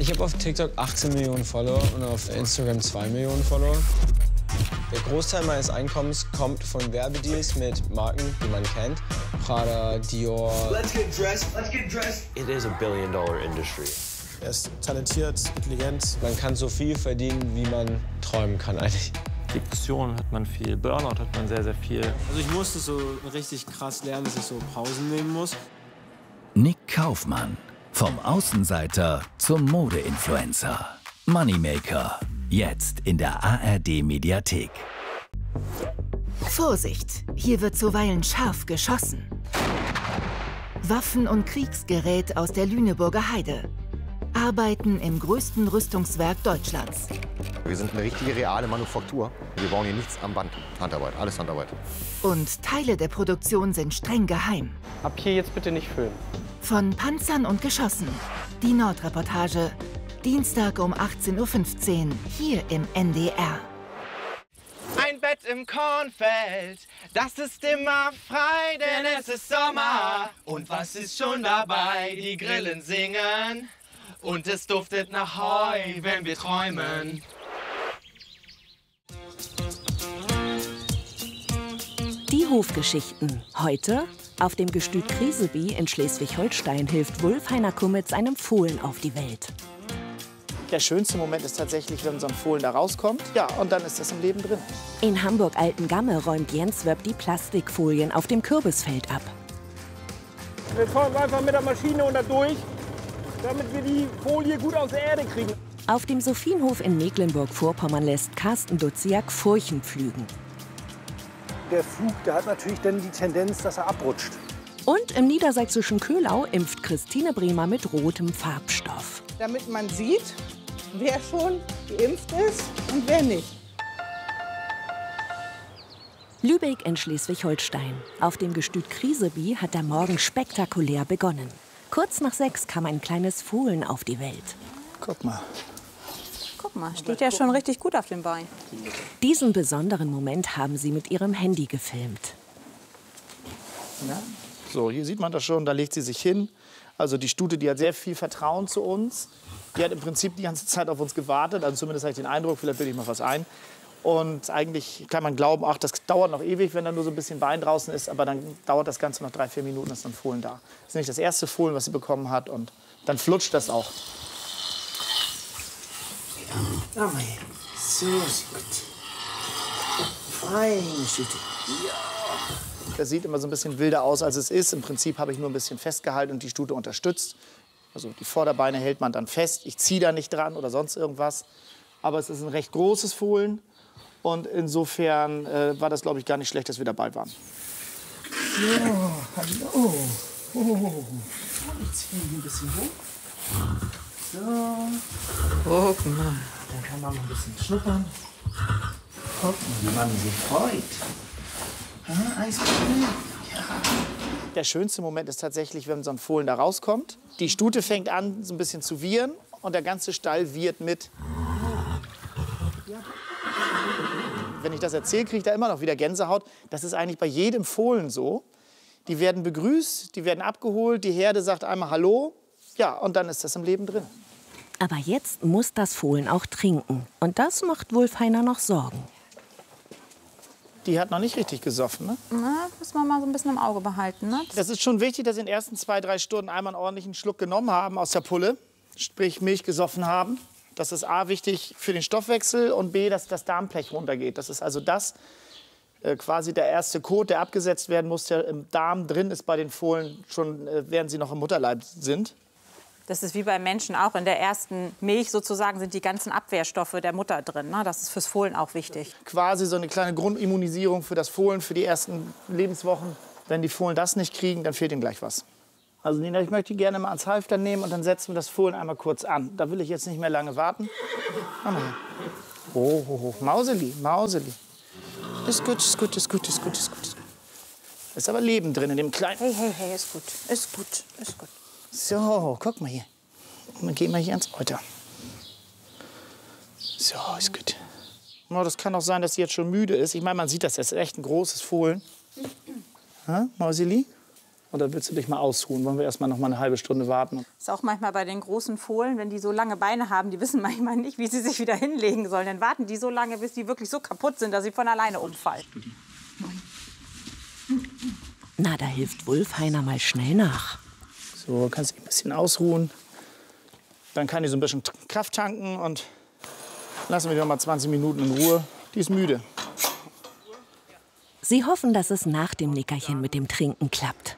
Ich habe auf TikTok 18 Millionen Follower und auf Instagram 2 Millionen Follower. Der Großteil meines Einkommens kommt von Werbedeals mit Marken, die man kennt. Prada, Dior. Let's get dressed. Let's get dressed. It is a billion-dollar industry. Er ist talentiert, intelligent. Man kann so viel verdienen, wie man träumen kann eigentlich. Depressionen hat man viel, Burnout hat man sehr, sehr viel. Also ich musste so richtig krass lernen, dass ich so Pausen nehmen muss. Nick Kaufmann. Vom Außenseiter zum Mode-Influencer. Moneymaker. Jetzt in der ARD-Mediathek. Vorsicht, hier wird zuweilen scharf geschossen. Waffen und Kriegsgerät aus der Lüneburger Heide. Arbeiten im größten Rüstungswerk Deutschlands. Wir sind eine richtige, reale Manufaktur. Wir bauen hier nichts am Band. Handarbeit, alles Handarbeit. Und Teile der Produktion sind streng geheim. Ab hier jetzt bitte nicht filmen. Von Panzern und Geschossen. Die Nordreportage. Dienstag um 18:15 Uhr hier im NDR. Ein Bett im Kornfeld, das ist immer frei, denn es ist Sommer. Und was ist schon dabei? Die Grillen singen und es duftet nach Heu, wenn wir träumen. Die Hofgeschichten. Heute auf dem Gestüt Kriseby in Schleswig-Holstein hilft Wulf-Heiner Kummitz einem Fohlen auf die Welt. Der schönste Moment ist tatsächlich, wenn so ein Fohlen da rauskommt. Ja, und dann ist das im Leben drin. In Hamburg-Altengamme räumt Jens Wöpp die Plastikfolien auf dem Kürbisfeld ab. Wir fahren einfach mit der Maschine und da durch, damit wir die Folie gut aus der Erde kriegen. Auf dem Sophienhof in Mecklenburg-Vorpommern lässt Carsten Duziak Furchen pflügen. Der Flug, der hat natürlich dann die Tendenz, dass er abrutscht. Und im niedersächsischen Köhlau impft Christine Bremer mit rotem Farbstoff. Damit man sieht, wer schon geimpft ist und wer nicht. Lübeck in Schleswig-Holstein. Auf dem Gestüt Kriseby hat der Morgen spektakulär begonnen. Kurz nach 6 kam ein kleines Fohlen auf die Welt. Guck mal. Guck mal, steht ja schon richtig gut auf dem Bein. Diesen besonderen Moment haben sie mit ihrem Handy gefilmt. Ja. So, hier sieht man das schon, da legt sie sich hin. Also die Stute, die hat sehr viel Vertrauen zu uns. Die hat im Prinzip die ganze Zeit auf uns gewartet. Also zumindest habe ich den Eindruck, vielleicht bilde ich mal was ein. Und eigentlich kann man glauben, ach, das dauert noch ewig, wenn da nur so ein bisschen Bein draußen ist. Aber dann dauert das Ganze noch 3-4 Minuten, ist dann Fohlen da. Das ist nicht das erste Fohlen, was sie bekommen hat. Und dann flutscht das auch. Ja, mein. So ist gut. Feine Stute. Ja. Das sieht immer so ein bisschen wilder aus, als es ist. Im Prinzip habe ich nur ein bisschen festgehalten und die Stute unterstützt. Also die Vorderbeine hält man dann fest. Ich ziehe da nicht dran oder sonst irgendwas. Aber es ist ein recht großes Fohlen. Und insofern war das, glaube ich, gar nicht schlecht, dass wir dabei waren. So, hallo. Oh. Jetzt hier ein bisschen hoch. So. Guck mal. Dann kann man mal ein bisschen schnuppern. Guck mal, wie man sich freut. Ja. Der schönste Moment ist tatsächlich, wenn so ein Fohlen da rauskommt. Die Stute fängt an, so ein bisschen zu wiehern und der ganze Stall wiehert mit. Wenn ich das erzähle, kriege ich da immer noch wieder Gänsehaut. Das ist eigentlich bei jedem Fohlen so. Die werden begrüßt, die werden abgeholt, die Herde sagt einmal Hallo. Ja, und dann ist das im Leben drin. Aber jetzt muss das Fohlen auch trinken. Und das macht Wulf-Heiner noch Sorgen. Die hat noch nicht richtig gesoffen, ne? Na, muss man mal so ein bisschen im Auge behalten, ne? Das ist schon wichtig, dass sie in den ersten 2-3 Stunden einmal einen ordentlichen Schluck genommen haben aus der Pulle. Sprich Milch gesoffen haben. Das ist A, wichtig für den Stoffwechsel und B, dass das Darmblech runtergeht. Das ist also das, quasi der erste Kot, der abgesetzt werden muss, der im Darm drin ist bei den Fohlen, schon während sie noch im Mutterleib sind. Das ist wie beim Menschen auch. In der ersten Milch sozusagen sind die ganzen Abwehrstoffe der Mutter drin. Ne? Das ist fürs Fohlen auch wichtig. Quasi so eine kleine Grundimmunisierung für das Fohlen für die ersten Lebenswochen. Wenn die Fohlen das nicht kriegen, dann fehlt ihnen gleich was. Also Nina, ich möchte die gerne mal ans Halfter nehmen und dann setzen wir das Fohlen einmal kurz an. Da will ich jetzt nicht mehr lange warten. Oh, oh, oh. Mauseli, Mauseli. Ist gut, ist gut, ist gut, ist gut, ist gut. Ist aber Leben drin in dem kleinen... Hey, hey, hey, ist gut, ist gut, ist gut. So, guck mal hier. Dann gehen wir hier ans Euter. So, ist gut. Oh, das kann auch sein, dass sie jetzt schon müde ist. Ich meine, man sieht das, das ist echt ein großes Fohlen. Ha, Mauseli? Oder willst du dich mal ausruhen? Wollen wir erst mal noch mal eine halbe Stunde warten? Das ist auch manchmal bei den großen Fohlen, wenn die so lange Beine haben, die wissen manchmal nicht, wie sie sich wieder hinlegen sollen. Dann warten die so lange, bis die wirklich so kaputt sind, dass sie von alleine umfallen. Na, da hilft Wulfheiner mal schnell nach. So, kannst dich ein bisschen ausruhen. Dann kann ich so ein bisschen Kraft tanken und lassen wir die noch mal 20 Minuten in Ruhe. Die ist müde. Sie hoffen, dass es nach dem Nickerchen mit dem Trinken klappt.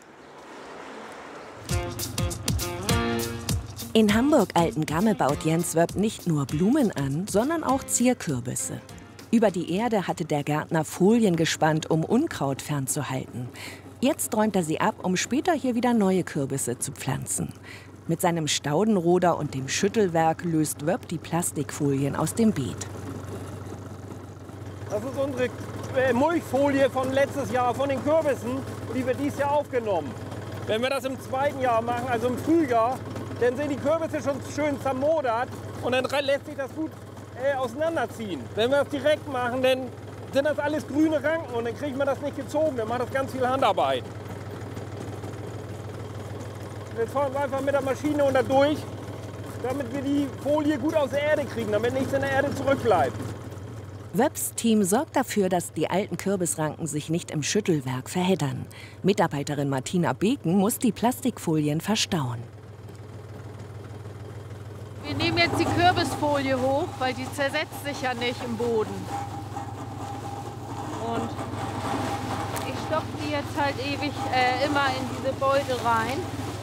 In Hamburg-Altengamme baut Jens Wöpp nicht nur Blumen an, sondern auch Zierkürbisse. Über die Erde hatte der Gärtner Folien gespannt, um Unkraut fernzuhalten. Jetzt räumt er sie ab, um später hier wieder neue Kürbisse zu pflanzen. Mit seinem Staudenroder und dem Schüttelwerk löst Wöpp die Plastikfolien aus dem Beet. Das ist unsere Mulchfolie von letztes Jahr, von den Kürbissen, die wir dieses Jahr aufgenommen. Wenn wir das im zweiten Jahr machen, also im Frühjahr, dann sind die Kürbisse schon schön zermodert und dann lässt sich das gut auseinanderziehen. Wenn wir das direkt machen, dann sind das alles grüne Ranken und dann kriegt man das nicht gezogen, dann macht das ganz viel Handarbeit. Jetzt fahren wir einfach mit der Maschine unter durch, damit wir die Folie gut aus der Erde kriegen, damit nichts in der Erde zurückbleibt. Wöpps Team sorgt dafür, dass die alten Kürbisranken sich nicht im Schüttelwerk verheddern. Mitarbeiterin Martina Beken muss die Plastikfolien verstauen. Wir nehmen jetzt die Kürbisfolie hoch, weil die zersetzt sich ja nicht im Boden. Und ich stopfe die jetzt halt ewig immer in diese Beutel rein.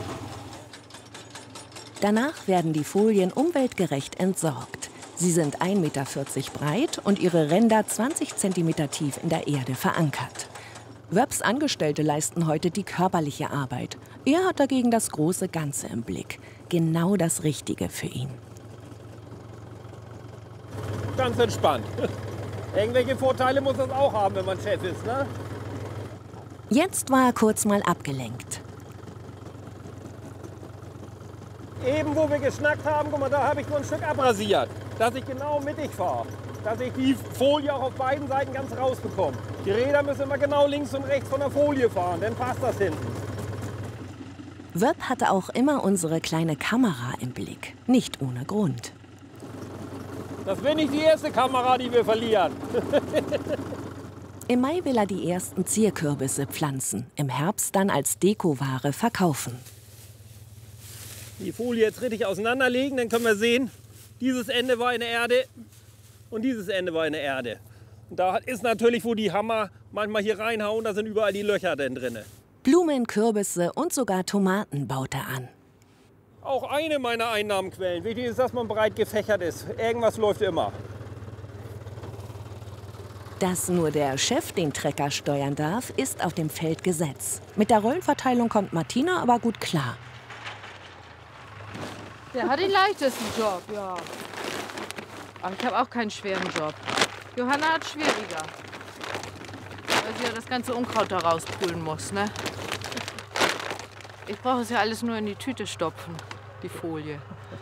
Danach werden die Folien umweltgerecht entsorgt. Sie sind 1,40 Meter breit und ihre Ränder 20 Zentimeter tief in der Erde verankert. Wöpps Angestellte leisten heute die körperliche Arbeit. Er hat dagegen das große Ganze im Blick. Genau das Richtige für ihn. Ganz entspannt. Irgendwelche Vorteile muss das auch haben, wenn man Chef ist, ne? Jetzt war er kurz mal abgelenkt. Eben, wo wir geschnackt haben, guck mal, da habe ich nur ein Stück abrasiert, dass ich genau mittig fahre. Dass ich die Folie auch auf beiden Seiten ganz rausbekomme. Die Räder müssen immer genau links und rechts von der Folie fahren, dann passt das hinten. Wöpp hatte auch immer unsere kleine Kamera im Blick. Nicht ohne Grund. Das wäre nicht die erste Kamera, die wir verlieren. Im Mai will er die ersten Zierkürbisse pflanzen. Im Herbst dann als Dekoware verkaufen. Die Folie jetzt richtig auseinanderlegen, dann können wir sehen, dieses Ende war in der Erde und dieses Ende war in der Erde. Und da ist natürlich, wo die Hammer manchmal hier reinhauen, da sind überall die Löcher drin. Blumen, Kürbisse und sogar Tomaten baut er an. Auch eine meiner Einnahmenquellen. Wichtig ist, dass man breit gefächert ist. Irgendwas läuft immer. Dass nur der Chef den Trecker steuern darf, ist auf dem Feld Gesetz. Mit der Rollenverteilung kommt Martina aber gut klar. Der hat den leichtesten Job, ja. Aber ich habe auch keinen schweren Job. Johanna hat schwieriger. Weil sie ja das ganze Unkraut da rauspulen muss, ne? Ich brauche es ja alles nur in die Tüte stopfen, die Folie.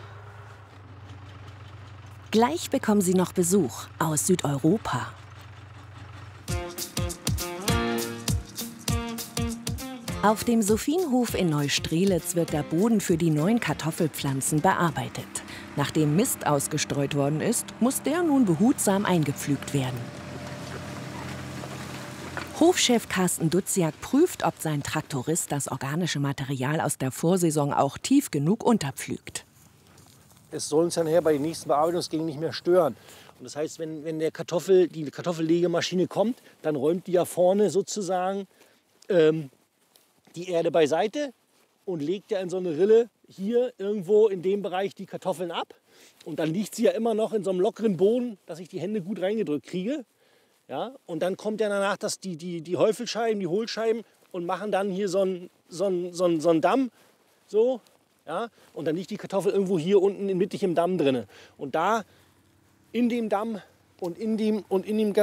Gleich bekommen sie noch Besuch aus Südeuropa. Auf dem Sophienhof in Neustrelitz wird der Boden für die neuen Kartoffelpflanzen bearbeitet. Nachdem Mist ausgestreut worden ist, muss der nun behutsam eingepflügt werden. Hofchef Carsten Duziak prüft, ob sein Traktorist das organische Material aus der Vorsaison auch tief genug unterpflügt. Es soll uns dann nachher bei den nächsten Bearbeitungsgängen nicht mehr stören. Und das heißt, wenn die Kartoffellegemaschine kommt, dann räumt die ja vorne sozusagen die Erde beiseite und legt ja in so eine Rille hier irgendwo in dem Bereich die Kartoffeln ab. Und dann liegt sie ja immer noch in so einem lockeren Boden, dass ich die Hände gut reingedrückt kriege. Ja? Und dann kommt ja danach die Häufelscheiben, die Hohlscheiben und machen dann hier so einen Damm. So, ja? Und dann liegt die Kartoffel irgendwo hier unten mittig im Damm drin. Und da in dem Damm und in dem